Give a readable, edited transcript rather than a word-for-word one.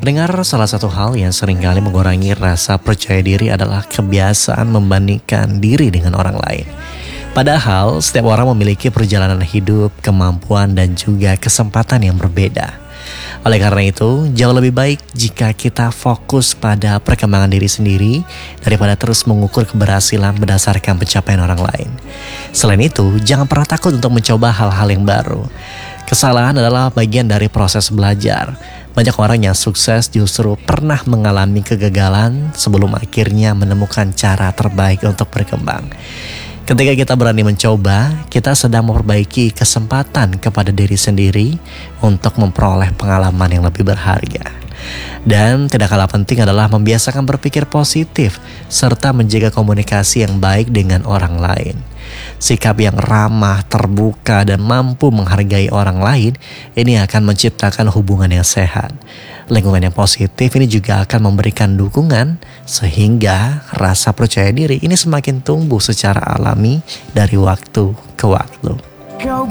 Pendengar, salah satu hal yang seringkali mengurangi rasa percaya diri adalah kebiasaan membandingkan diri dengan orang lain. Padahal setiap orang memiliki perjalanan hidup, kemampuan, dan juga kesempatan yang berbeda. Oleh karena itu, jauh lebih baik jika kita fokus pada perkembangan diri sendiri daripada terus mengukur keberhasilan berdasarkan pencapaian orang lain. Selain itu, jangan pernah takut untuk mencoba hal-hal yang baru. Kesalahan adalah bagian dari proses belajar. Banyak orang yang sukses justru pernah mengalami kegagalan sebelum akhirnya menemukan cara terbaik untuk berkembang. Ketika kita berani mencoba, kita sedang memperbaiki kesempatan kepada diri sendiri untuk memperoleh pengalaman yang lebih berharga. Dan tidak kalah penting adalah membiasakan berpikir positif serta menjaga komunikasi yang baik dengan orang lain. Sikap yang ramah, terbuka, dan mampu menghargai orang lain ini akan menciptakan hubungan yang sehat. Lingkungan yang positif ini juga akan memberikan dukungan sehingga rasa percaya diri ini semakin tumbuh secara alami dari waktu ke waktu.